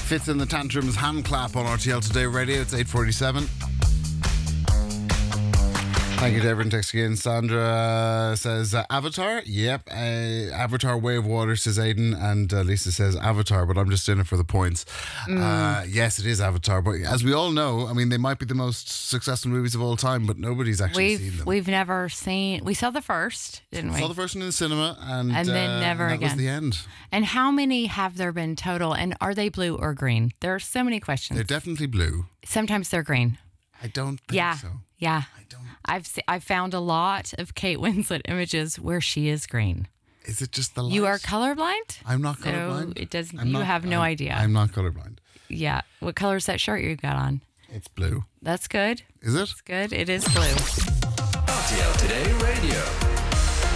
Fits in the Tantrums hand clap on RTL Today Radio. It's 8:47. Thank you to everyone texting in. Sandra says Avatar. Yep. Avatar Way of Water, says Aidan. And Lisa says Avatar, but I'm just in it for the points. Yes, it is Avatar. But as we all know, I mean, they might be the most successful movies of all time, but nobody's actually seen them. We've never seen... We saw the first, didn't we? Saw the first one in the cinema. And then never again. That was the end. And how many have there been total? And are they blue or green? There are so many questions. They're definitely blue. Sometimes they're green. I don't think so. Yeah. I don't. I've found a lot of Kate Winslet images where she is green. Is it just the light? You are colorblind? I'm not So colorblind. it doesn't. You have no idea. I'm not colorblind. Yeah. What color is that shirt you got on? It's blue. That's good. Is it? It's good. It is blue. RTL Today Radio.